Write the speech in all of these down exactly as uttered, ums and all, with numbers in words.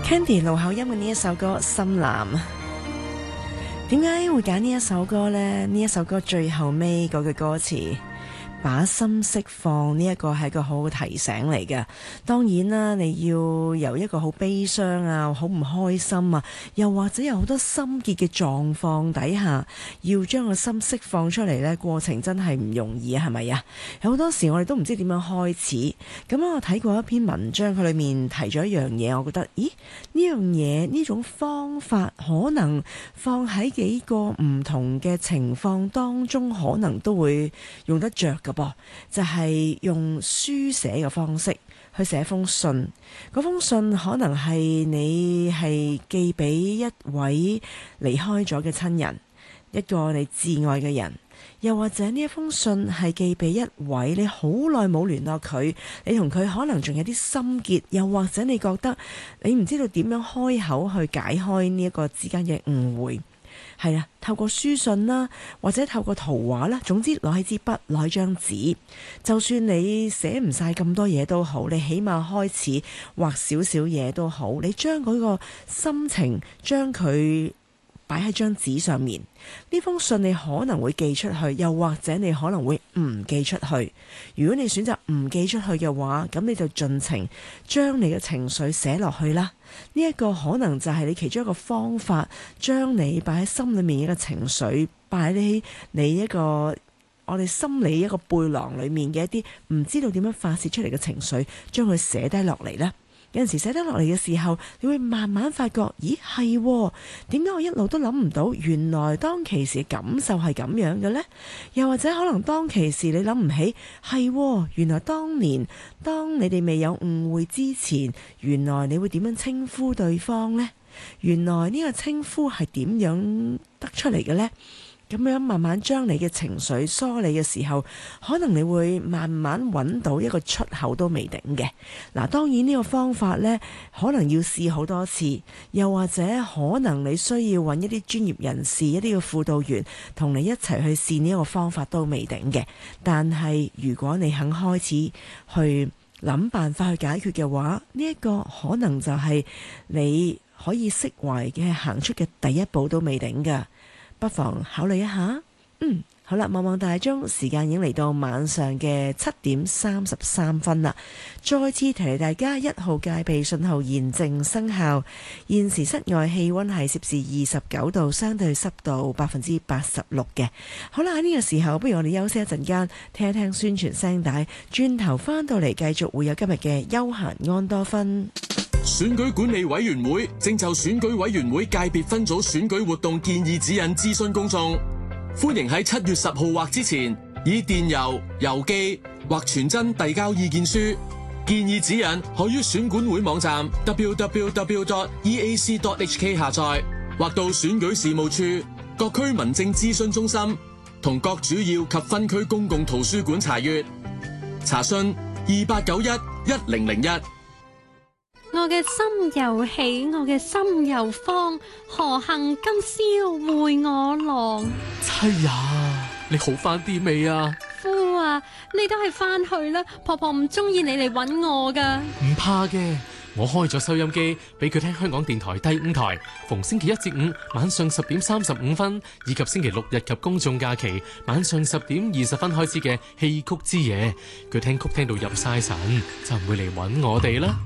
Candy 盧巧音嘅呢一首歌《深藍》，點解會揀呢一首歌呢？呢一首歌最後尾嗰句歌詞，把心釋放，呢一個係一個好好提醒嚟嘅。當然啦，你要由一個好悲傷啊、好唔開心啊，又或者有好多心結嘅狀況底下，要將個心釋放出嚟呢，過程真係唔容易啊，係咪啊？有好多時我哋都唔知點樣開始。咁我睇過一篇文章，佢裏面提咗一樣嘢，我覺得，咦，呢樣嘢呢種方法可能放喺幾個唔同嘅情況當中，可能都會用得着嘅噃，就係用書寫嘅方式去寫封信。嗰封信可能係你係寄俾一位離開咗嘅親人，一個你摯愛嘅人，又或者呢一封信係寄俾一位你好耐冇聯絡佢，你同佢可能仲有啲心結，又或者你覺得你唔知道點樣開口去解開呢一個之間嘅誤會。係啦，透過書信啦，或者透過圖畫啦，總之攞起支筆，攞起張紙，就算你寫唔晒咁多嘢都好，你起碼開始畫少少嘢都好，你將嗰個心情將佢擺喺張紙上面。呢封信你可能會寄出去，又或者你可能會唔寄出去。如果你選擇唔寄出去嘅話，咁你就盡情將你嘅情緒寫落去啦。呢一個可能就係你其中一個方法，將你擺喺心裏面一個情緒，擺喺你一個我哋心理一個背囊裏面嘅一啲唔知道點樣發泄出嚟嘅情緒，將佢寫低落嚟啦。有陣時寫得落嚟嘅時候，你會慢慢發覺，咦，係點解我一路都諗唔到，原來當其時嘅感受係咁樣嘅呢？又或者可能當其時你諗唔起，係原來當年當你哋未有誤會之前，原來你會點樣稱呼對方呢？原來呢個稱呼係點樣得出嚟嘅呢？咁樣慢慢將你嘅情緒梳理嘅時候，可能你會慢慢揾到一個出口都未定嘅。嗱，當然呢個方法呢，可能要試好多次，又或者可能你需要揾一啲專業人士、一啲嘅輔導員同你一齊去試呢一個方法都未定嘅。但係如果你肯開始去諗辦法去解決嘅話，呢一個可能就係你可以釋懷嘅行出嘅第一步都未定㗎。不妨考慮一下。嗯，好啦，望望大鐘，時間已經嚟到晚上嘅七點三十三分啦。再次提提大家，一號戒備信號現正生效。現時室外氣溫係攝氏二十九度，相對濕度百分之八十六嘅。好啦，喺呢個時候，不如我哋休息一陣間，聽一聽宣傳聲帶，轉頭翻到嚟繼續會有今日嘅休閒安多芬。 選舉管理委員會正就選舉委員會界別分組選舉活動建議指引諮詢公眾，歡迎喺七月十號或之前以電郵、郵寄或傳真遞交意見書。建議指引可於選管會網站 double-u double-u double-u dot e a c dot h k 下載，或到選舉事務處、各區民政諮詢中心同各主要及分區公共圖書館查閱。查詢二八九一一零零一。 我嘅心又喜，我嘅心又慌，何幸今宵會我郎？ 妻呀，你好翻啲未啊？ 夫啊，你都係翻去啦，婆婆唔中意你嚟搵我噶。 唔怕嘅，我開咗收音機俾佢聽香港電台第五台，逢星期一至五晚上十點三十五分，以及星期六日及公眾假期晚上十點二十分開始嘅戲曲之夜，佢聽曲聽到入晒神，就唔會嚟搵我哋啦。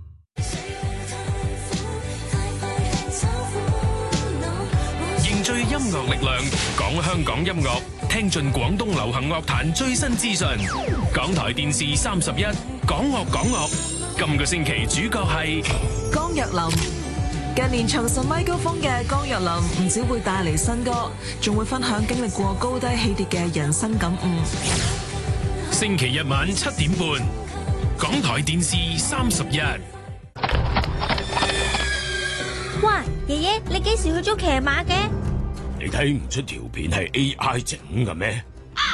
凝聚音樂力量，講香港音樂，聽盡廣東流行樂壇最新資訊。港台電視三十一，講樂講樂。今個星期主角係江若琳。近年重拾咪高峰嘅江若琳，唔只會帶嚟新歌，仲會分享經歷過高低起跌嘅人生感悟。 星期日晚七點半，港台電視三十一。 哇，爺爺，你幾時去咗騎馬嘅？ 你睇唔出條片係 A I 整嘅咩？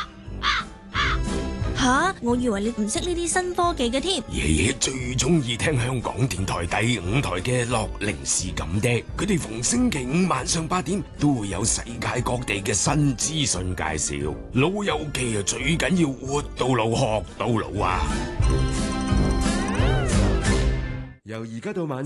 吓，我以為你唔識呢啲新科技嘅添。 爺爺最中意聽香港電台第五台嘅樂齡是咁的，佢哋逢星期五晚上八點都會有世界各地嘅新資訊介紹。老友記啊，最緊要活到老學到老啊！ 由而家到晚